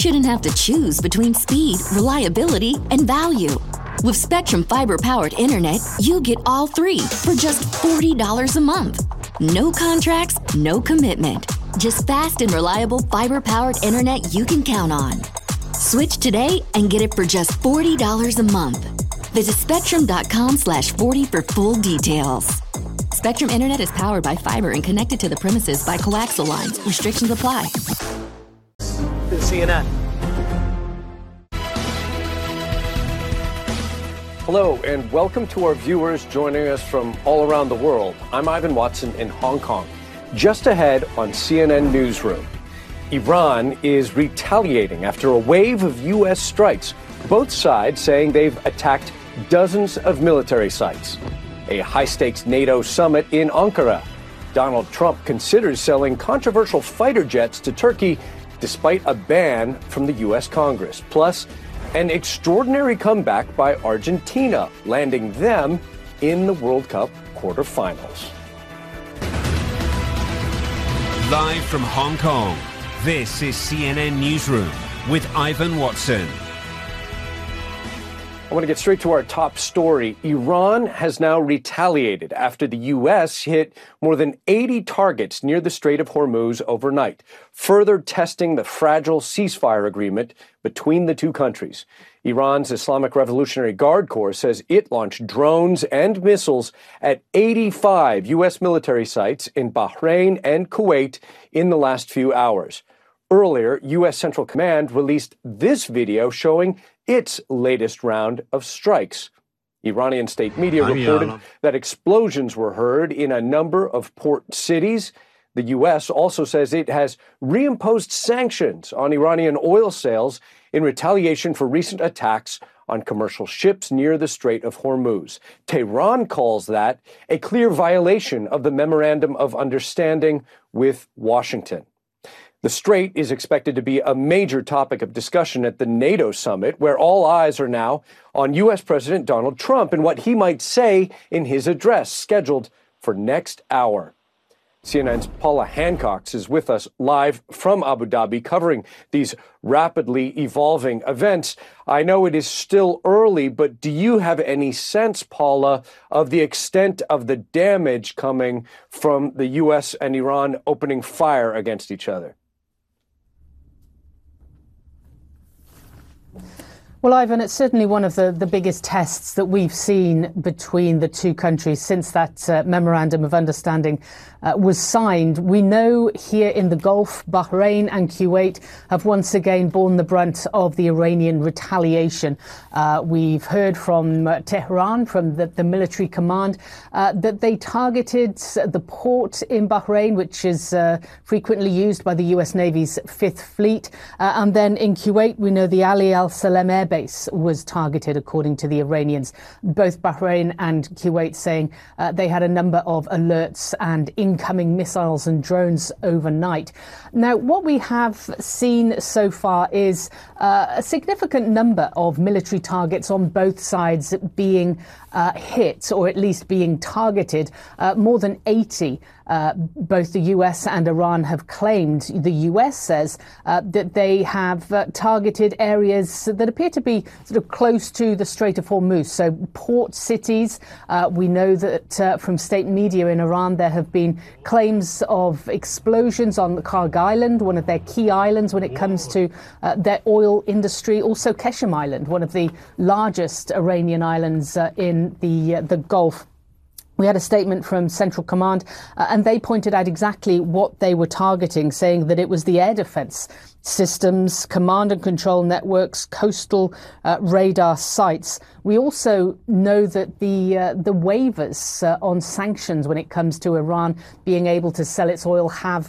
shouldn't have to choose between speed, reliability, and value. With Spectrum Fiber-powered internet, you get all three for just $40 a month. No contracts, no commitment. Just fast and reliable fiber-powered internet you can count on. Switch today and get it for just $40 a month. Visit spectrum.com/40 for full details. Spectrum Internet is powered by fiber and connected to the premises by coaxial lines. Restrictions apply. CNN. Hello and welcome to our viewers joining us from all around the world. I'm Ivan Watson in Hong Kong. Just ahead on CNN Newsroom, Iran is retaliating after a wave of U.S. strikes, both sides saying they've attacked dozens of military sites. A high-stakes NATO summit in Ankara. Donald Trump considers selling controversial fighter jets to Turkey despite a ban from the U.S. Congress. Plus, an extraordinary comeback by Argentina, landing them in the World Cup quarterfinals. Live from Hong Kong, this is CNN Newsroom with Ivan Watson. I want to get straight to our top story. Iran has now retaliated after the U.S. hit more than 80 targets near the Strait of Hormuz overnight, further testing the fragile ceasefire agreement between the two countries. Iran's Islamic Revolutionary Guard Corps says it launched drones and missiles at 85 U.S. military sites in Bahrain and Kuwait in the last few hours. Earlier, U.S. Central Command released this video showing its latest round of strikes. Iranian state media reported that explosions were heard in a number of port cities. The U.S. also says it has reimposed sanctions on Iranian oil sales in retaliation for recent attacks on commercial ships near the Strait of Hormuz. Tehran calls that a clear violation of the Memorandum of Understanding with Washington. The Strait is expected to be a major topic of discussion at the NATO summit, where all eyes are now on U.S. President Donald Trump and what he might say in his address scheduled for next hour. CNN's Paula Hancock is with us live from Abu Dhabi, covering these rapidly evolving events. I know it is still early, but do you have any sense, Paula, of the extent of the damage coming from the U.S. and Iran opening fire against each other? Well, Ivan, it's certainly one of the biggest tests that we've seen between the two countries since that Memorandum of Understanding was signed. We know here in the Gulf, Bahrain and Kuwait have once again borne the brunt of the Iranian retaliation. We've heard from Tehran, from the military command, that they targeted the port in Bahrain, which is frequently used by the U.S. Navy's Fifth Fleet. And then in Kuwait, we know the Ali Al Salem Air Base was targeted, according to the Iranians. Both Bahrain and Kuwait saying they had a number of alerts and incoming missiles and drones overnight. Now, what we have seen so far is a significant number of military targets on both sides being hit, or at least being targeted. More than 80. Both the US and Iran have claimed. The US says that they have targeted areas that appear to be sort of close to the Strait of Hormuz, so port cities. We know that from state media in Iran there have been claims of explosions on Karg Island, one of their key islands when it comes to their oil industry. Also Keshem Island, one of the largest Iranian islands in the Gulf. We had a statement from Central Command, and they pointed out exactly what they were targeting, saying that it was the air defense systems, command and control networks, coastal radar sites. We also know that the waivers on sanctions when it comes to Iran being able to sell its oil have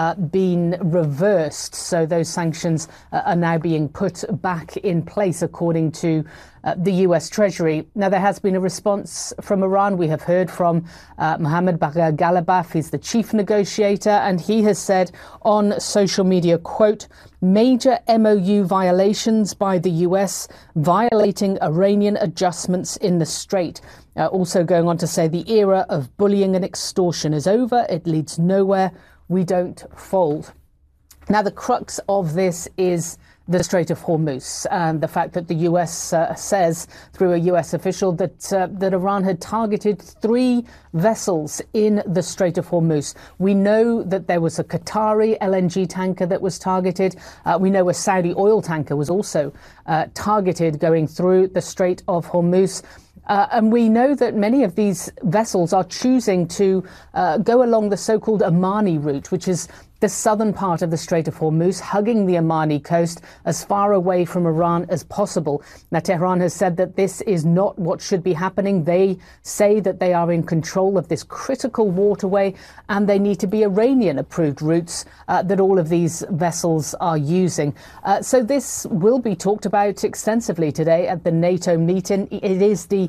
been reversed. So those sanctions are now being put back in place, according to the US Treasury. Now, there has been a response from Iran. We have heard from Mohammad Bagher Ghalibaf. He's the chief negotiator, and he has said on social media, quote, major MOU violations by the US, violating Iranian adjustments in the Strait. Also going on to say the era of bullying and extortion is over. It leads nowhere. We don't fold. Now, the crux of this is the Strait of Hormuz, and the fact that the US says through a US official that Iran had targeted 3 vessels in the Strait of Hormuz. We know that there was a Qatari LNG tanker that was targeted. We know a Saudi oil tanker was also targeted going through the Strait of Hormuz. And we know that many of these vessels are choosing to go along the so-called Omani route, which is the southern part of the Strait of Hormuz, hugging the Omani coast as far away from Iran as possible. Now, Tehran has said that this is not what should be happening. They say that they are in control of this critical waterway, and they need to be Iranian-approved routes that all of these vessels are using. So this will be talked about extensively today at the NATO meeting. It is the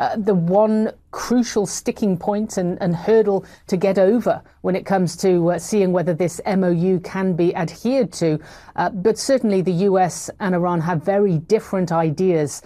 one crucial sticking point and hurdle to get over when it comes to seeing whether this MOU can be adhered to. But certainly the US and Iran have very different ideas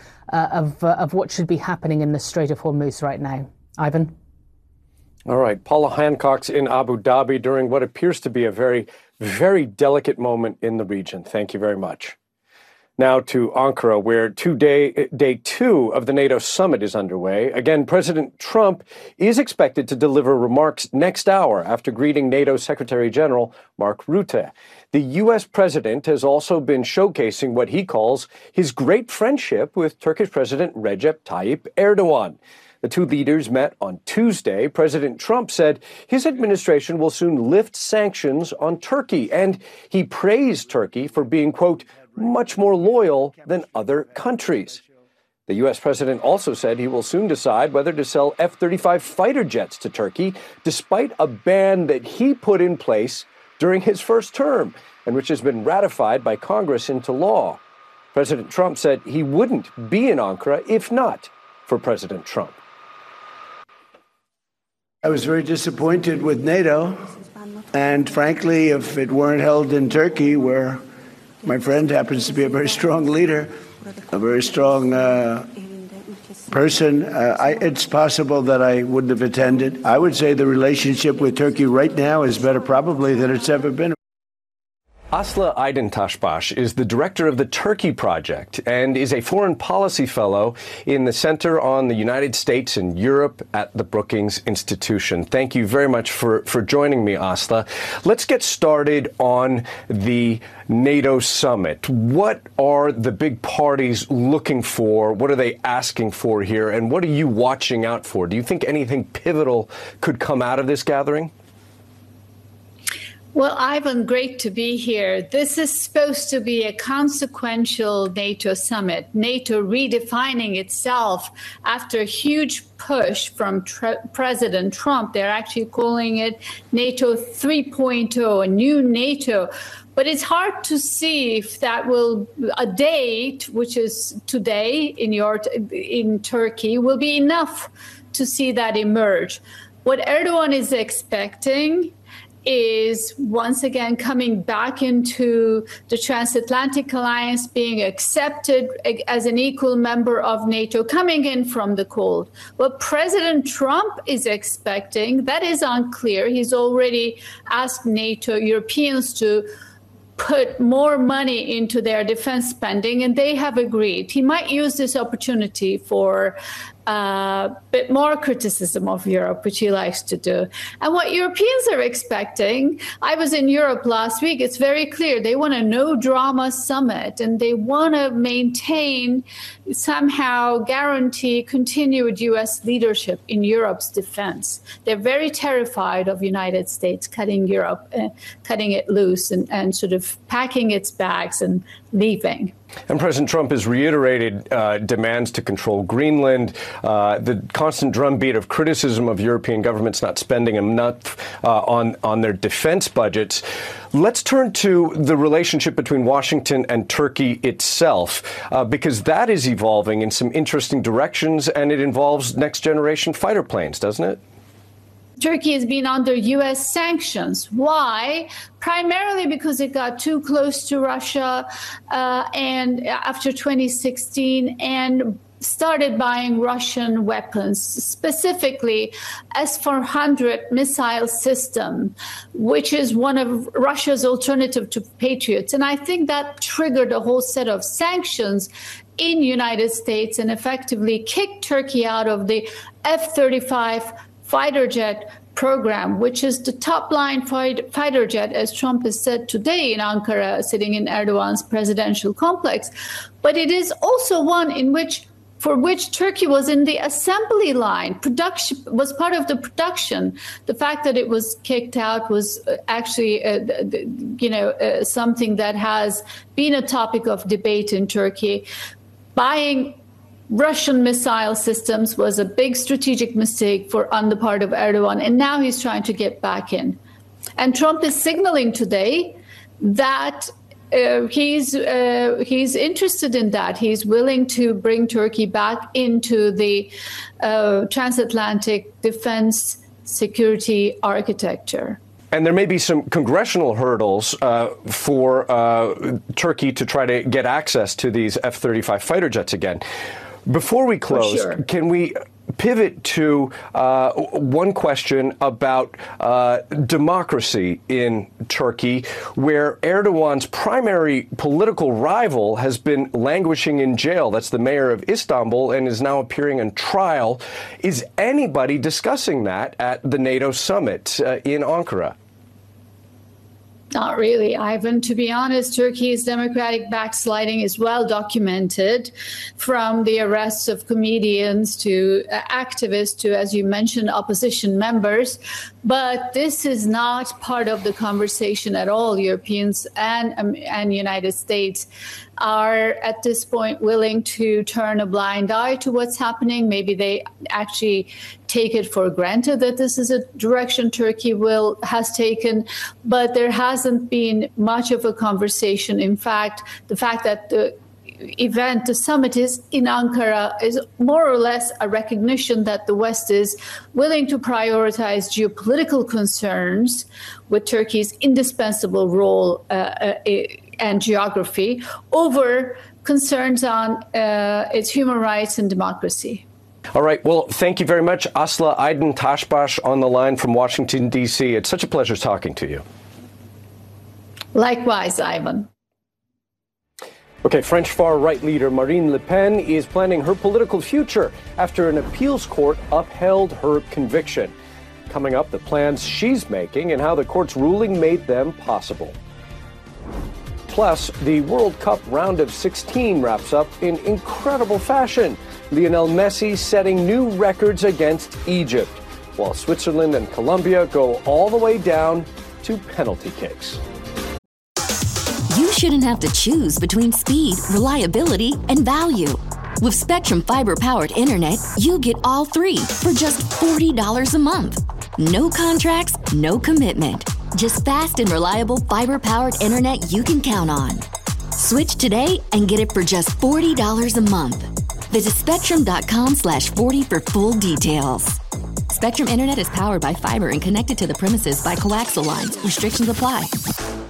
of what should be happening in the Strait of Hormuz right now. Ivan? All right. Paula Hancock's in Abu Dhabi during what appears to be a very, very delicate moment in the region. Thank you very much. Now to Ankara, where day 2 of the NATO summit is underway. Again, President Trump is expected to deliver remarks next hour after greeting NATO Secretary General Mark Rutte. The U.S. president has also been showcasing what he calls his great friendship with Turkish President Recep Tayyip Erdogan. The two leaders met on Tuesday. President Trump said his administration will soon lift sanctions on Turkey, and he praised Turkey for being, quote, much more loyal than other countries. The U.S. president also said he will soon decide whether to sell F-35 fighter jets to Turkey, despite a ban that he put in place during his first term, and which has been ratified by Congress into law. President Trump said he wouldn't be in Ankara if not for President Trump. I was very disappointed with NATO, and frankly, if it weren't held in Turkey, where my friend happens to be a very strong leader, a very strong person, it's possible that I wouldn't have attended. I would say the relationship with Turkey right now is better probably than it's ever been. Aslı Aydıntaşbaş is the director of the Turkey Project and is a foreign policy fellow in the Center on the United States and Europe at the Brookings Institution. Thank you very much for joining me, Aslı. Let's get started on the NATO summit. What are the big parties looking for? What are they asking for here? And what are you watching out for? Do you think anything pivotal could come out of this gathering? Well, Ivan, great to be here. This is supposed to be a consequential NATO summit, NATO redefining itself after a huge push from President Trump. They're actually calling it NATO 3.0, a new NATO. But it's hard to see if that will, a date, which is today in Turkey, will be enough to see that emerge. What Erdogan is expecting is once again coming back into the transatlantic alliance, being accepted as an equal member of NATO, coming in from the cold. What President Trump is expecting, that is unclear. He's already asked NATO Europeans to put more money into their defense spending, and they have agreed. He might use this opportunity for a bit more criticism of Europe, which he likes to do. And what Europeans are expecting, I was in Europe last week, it's very clear. They want a no-drama summit, and they want to maintain, somehow guarantee continued U.S. leadership in Europe's defense. They're very terrified of United States cutting Europe, cutting it loose and sort of packing its bags and leaving. And President Trump has reiterated demands to control Greenland, the constant drumbeat of criticism of European governments not spending enough on their defense budgets. Let's turn to the relationship between Washington and Turkey itself, because that is evolving in some interesting directions, and it involves next-generation fighter planes, doesn't it? Turkey has been under U.S. sanctions. Why? Primarily because it got too close to Russia and after 2016, and started buying Russian weapons, specifically S-400 missile system, which is one of Russia's alternative to Patriots. And I think that triggered a whole set of sanctions in the United States and effectively kicked Turkey out of the F-35 fighter jet program, which is the top-line fighter jet, as Trump has said today in Ankara, sitting in Erdogan's presidential complex. But it is also one for which Turkey was in the assembly line. Production was part of the production. The fact that it was kicked out was actually, something that has been a topic of debate in Turkey. Buying Russian missile systems was a big strategic mistake on the part of Erdogan, and now he's trying to get back in. And Trump is signaling today that he's interested in that. He's willing to bring Turkey back into the transatlantic defense security architecture. And there may be some congressional hurdles for Turkey to try to get access to these F-35 fighter jets again. Before we close, Can we pivot to one question about democracy in Turkey, where Erdogan's primary political rival has been languishing in jail? That's the mayor of Istanbul, and is now appearing on trial. Is anybody discussing that at the NATO summit in Ankara? Not really, Ivan. To be honest, Turkey's democratic backsliding is well documented, from the arrests of comedians to activists to, as you mentioned, opposition members. But this is not part of the conversation at all. Europeans and United States are at this point willing to turn a blind eye to what's happening. Maybe they actually take it for granted that this is a direction Turkey has taken, but there hasn't been much of a conversation. In fact, the fact that the summit is in Ankara is more or less a recognition that the West is willing to prioritize geopolitical concerns with Turkey's indispensable role and geography over concerns on its human rights and democracy. All right. Well, thank you very much. Aslı Aydın Taşbaş on the line from Washington, D.C. It's such a pleasure talking to you. Likewise, Ivan. Okay, French far-right leader Marine Le Pen is planning her political future after an appeals court upheld her conviction. Coming up, the plans she's making and how the court's ruling made them possible. Plus, the World Cup round of 16 wraps up in incredible fashion. Lionel Messi setting new records against Egypt, while Switzerland and Colombia go all the way down to penalty kicks. You shouldn't have to choose between speed, reliability, and value. With Spectrum Fiber-powered internet, you get all three for just $40 a month. No contracts, no commitment. Just fast and reliable fiber-powered internet you can count on. Switch today and get it for just $40 a month. Visit spectrum.com/40 for full details. Spectrum Internet is powered by fiber and connected to the premises by coaxial lines. Restrictions apply.